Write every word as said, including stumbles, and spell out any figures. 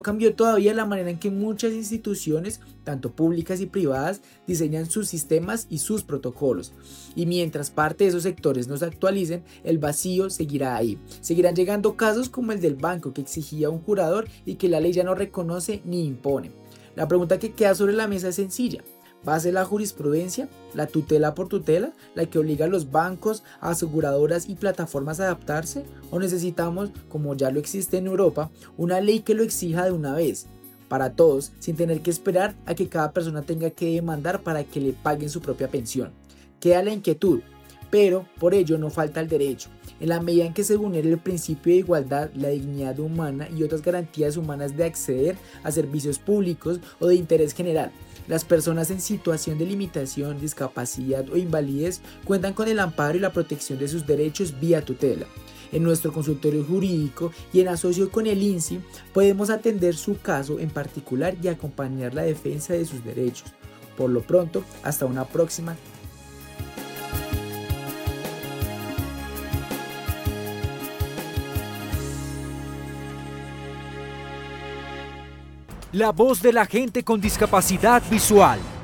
Cambió todavía la manera en que muchas instituciones, tanto públicas y privadas, diseñan sus sistemas y sus protocolos. Y mientras parte de esos sectores no se actualicen, el vacío seguirá ahí. Seguirán llegando casos como el del banco que exigía un curador y que la ley ya no reconoce ni impone. La pregunta que queda sobre la mesa es sencilla. ¿Va a ser la jurisprudencia, la tutela por tutela, la que obliga a los bancos, aseguradoras y plataformas a adaptarse? ¿O necesitamos, como ya lo existe en Europa, una ley que lo exija de una vez, para todos, sin tener que esperar a que cada persona tenga que demandar para que le paguen su propia pensión? Queda la inquietud, pero por ello no falta el derecho. En la medida en que se vulnere el principio de igualdad, la dignidad humana y otras garantías humanas de acceder a servicios públicos o de interés general, las personas en situación de limitación, discapacidad o invalidez cuentan con el amparo y la protección de sus derechos vía tutela. En nuestro consultorio jurídico y en asocio con el I N S I podemos atender su caso en particular y acompañar la defensa de sus derechos. Por lo pronto, hasta una próxima. La voz de la gente con discapacidad visual.